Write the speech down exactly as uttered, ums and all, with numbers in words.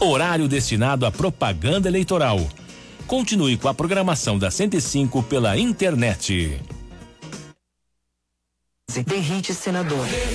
Horário destinado à propaganda eleitoral. Continue com a programação da cento e cinco pela internet. Derrite, senador.